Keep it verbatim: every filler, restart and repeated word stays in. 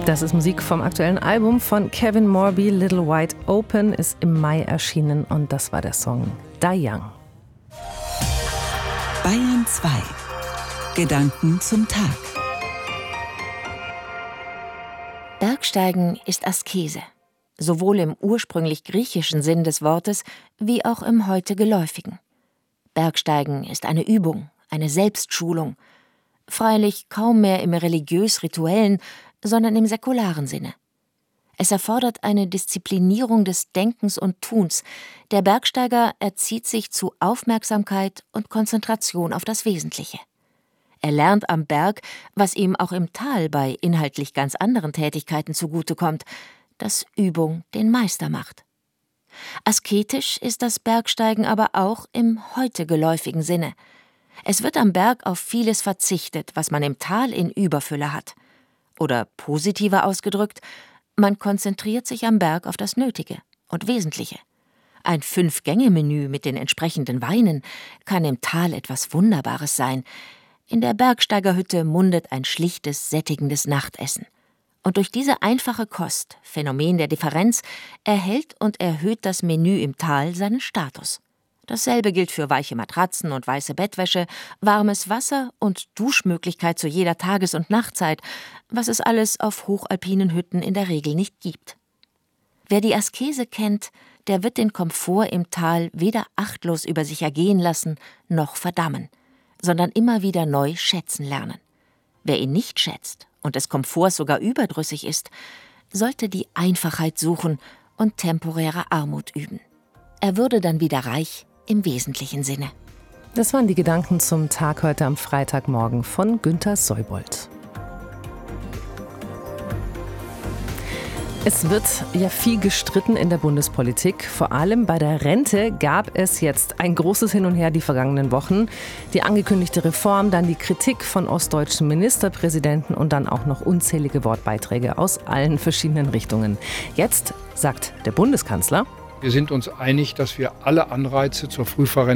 Das ist Musik vom aktuellen Album von Kevin Morby. Little Wide Open ist im Mai erschienen und das war der Song Die Young. Bayern zwei. Gedanken zum Tag. Bergsteigen ist Askese, sowohl im ursprünglich griechischen Sinn des Wortes wie auch im heute geläufigen. Bergsteigen ist eine Übung, eine Selbstschulung, freilich kaum mehr im religiös-rituellen, sondern im säkularen Sinne. Es erfordert eine Disziplinierung des Denkens und Tuns. Der Bergsteiger erzieht sich zu Aufmerksamkeit und Konzentration auf das Wesentliche. Er lernt am Berg, was ihm auch im Tal bei inhaltlich ganz anderen Tätigkeiten zugutekommt, dass Übung den Meister macht. Asketisch ist das Bergsteigen aber auch im heute geläufigen Sinne. Es wird am Berg auf vieles verzichtet, was man im Tal in Überfülle hat. Oder positiver ausgedrückt, man konzentriert sich am Berg auf das Nötige und Wesentliche. Ein Fünf-Gänge-Menü mit den entsprechenden Weinen kann im Tal etwas Wunderbares sein. In der Bergsteigerhütte mundet ein schlichtes, sättigendes Nachtessen. Und durch diese einfache Kost, Phänomen der Differenz, erhält und erhöht das Menü im Tal seinen Status. Dasselbe gilt für weiche Matratzen und weiße Bettwäsche, warmes Wasser und Duschmöglichkeit zu jeder Tages- und Nachtzeit, was es alles auf hochalpinen Hütten in der Regel nicht gibt. Wer die Askese kennt, der wird den Komfort im Tal weder achtlos über sich ergehen lassen, noch verdammen, sondern immer wieder neu schätzen lernen. Wer ihn nicht schätzt und des Komforts sogar überdrüssig ist, sollte die Einfachheit suchen und temporäre Armut üben. Er würde dann wieder reich im wesentlichen Sinne. Das waren die Gedanken zum Tag heute am Freitagmorgen von Günter Seubold. Es wird ja viel gestritten in der Bundespolitik. Vor allem bei der Rente gab es jetzt ein großes Hin und Her die vergangenen Wochen. Die angekündigte Reform, dann die Kritik von ostdeutschen Ministerpräsidenten und dann auch noch unzählige Wortbeiträge aus allen verschiedenen Richtungen. Jetzt sagt der Bundeskanzler: Wir sind uns einig, dass wir alle Anreize zur Frühverrentung